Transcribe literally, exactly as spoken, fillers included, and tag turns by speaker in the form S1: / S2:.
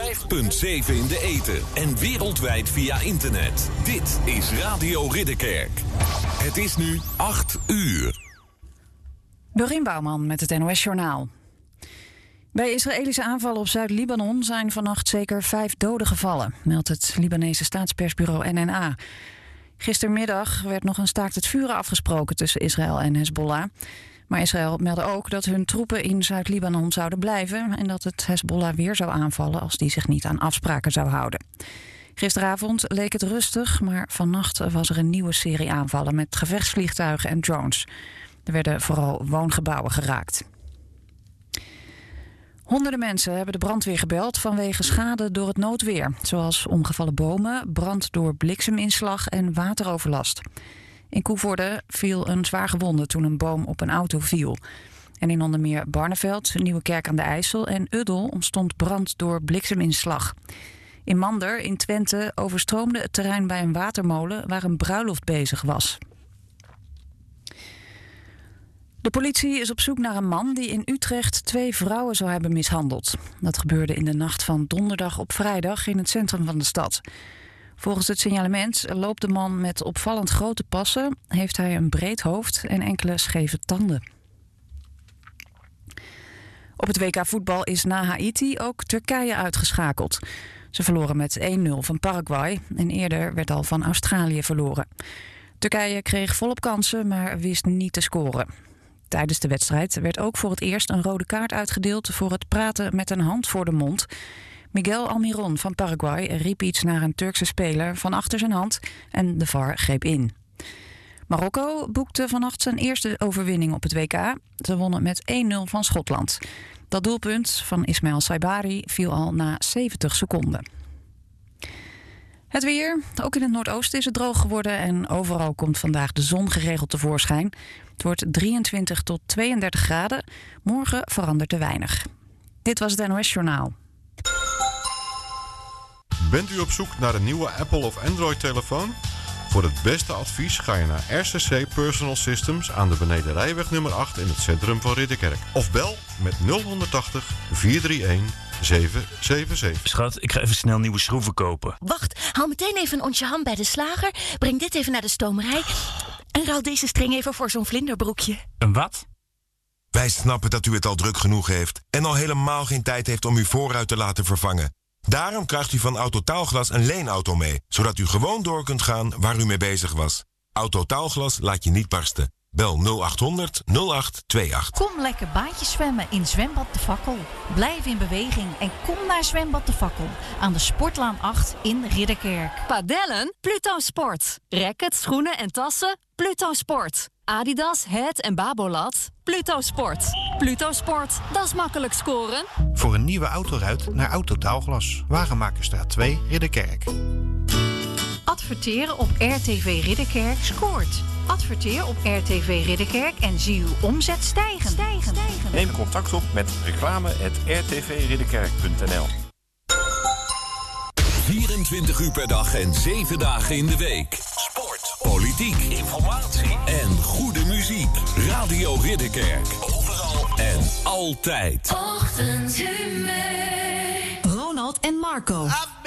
S1: vijf komma zeven in de ether en wereldwijd via internet. Dit is Radio Ridderkerk. Het is nu acht uur.
S2: Dorien Bouwman met het N O S-journaal. Bij Israëlische aanvallen op Zuid-Libanon zijn vannacht zeker vijf doden gevallen, meldt het Libanese staatspersbureau N N A. Gistermiddag werd nog een staakt het vuren afgesproken tussen Israël en Hezbollah. Maar Israël meldde ook dat hun troepen in Zuid-Libanon zouden blijven en dat het Hezbollah weer zou aanvallen als die zich niet aan afspraken zou houden. Gisteravond leek het rustig, maar vannacht was er een nieuwe serie aanvallen met gevechtsvliegtuigen en drones. Er werden vooral woongebouwen geraakt. Honderden mensen hebben de brandweer gebeld vanwege schade door het noodweer, zoals omgevallen bomen, brand door blikseminslag en wateroverlast. In Koevoorde viel een zwaar gewonde toen een boom op een auto viel. En in onder meer Barneveld, Nieuwekerk aan de IJssel en Uddel ontstond brand door blikseminslag. In Mander in Twente overstroomde het terrein bij een watermolen waar een bruiloft bezig was. De politie is op zoek naar een man die in Utrecht twee vrouwen zou hebben mishandeld. Dat gebeurde in de nacht van donderdag op vrijdag in het centrum van de stad. Volgens het signalement loopt de man met opvallend grote passen, heeft hij een breed hoofd en enkele scheve tanden. Op het W K voetbal is na Haiti ook Turkije uitgeschakeld. Ze verloren met één nul van Paraguay en eerder werd al van Australië verloren. Turkije kreeg volop kansen, maar wist niet te scoren. Tijdens de wedstrijd werd ook voor het eerst een rode kaart uitgedeeld voor het praten met een hand voor de mond. Miguel Almiron van Paraguay riep iets naar een Turkse speler van achter zijn hand en de V A R greep in. Marokko boekte vannacht zijn eerste overwinning op het W K. Ze wonnen met één nul van Schotland. Dat doelpunt van Ismail Saibari viel al na zeventig seconden. Het weer. Ook in het noordoosten is het droog geworden en overal komt vandaag de zon geregeld tevoorschijn. Het wordt drieëntwintig tot tweeëndertig graden. Morgen verandert er weinig. Dit was het N O S-journaal.
S3: Bent u op zoek naar een nieuwe Apple of Android-telefoon? Voor het beste advies ga je naar R C C Personal Systems aan de Benedenrijweg nummer acht in het centrum van Ridderkerk. Of bel met nul tachtig, vier drie een, zeven zeven zeven.
S4: Schat, ik ga even snel nieuwe schroeven kopen.
S5: Wacht, haal meteen even een onsje ham bij de slager. Breng dit even naar de stomerij. En ruil deze string even voor zo'n vlinderbroekje.
S4: Een wat?
S6: Wij snappen dat u het al druk genoeg heeft en al helemaal geen tijd heeft om uw voorruit te laten vervangen. Daarom krijgt u van Autotaalglas een leenauto mee, zodat u gewoon door kunt gaan waar u mee bezig was. Autotaalglas laat je niet barsten. Bel nul achthonderd nul acht tweeëntwintig.
S7: Kom lekker baantjes zwemmen in Zwembad de Fakkel. Blijf in beweging en kom naar Zwembad de Fakkel aan de Sportlaan acht in Ridderkerk.
S8: Padellen? Pluto Sport. Rackets, schoenen en tassen? Pluto Sport. Adidas, Het en Babolat? Pluto Sport. Pluto Sport, dat is makkelijk scoren.
S9: Voor een nieuwe autoruit naar Autotaalglas. Wagenmakerstraat twee, Ridderkerk.
S7: Adverteren op R T V Ridderkerk scoort. Adverteer op R T V Ridderkerk en zie uw omzet stijgen. stijgen. stijgen.
S10: Neem contact op met reclame apenstaartje r t v ridderkerk punt n l.
S1: vierentwintig uur per dag en zeven dagen in de week. Sport, politiek, informatie en goede muziek. Radio Ridderkerk. Overal en altijd.
S11: Ochtendhumeur.
S7: Ronald en Marco.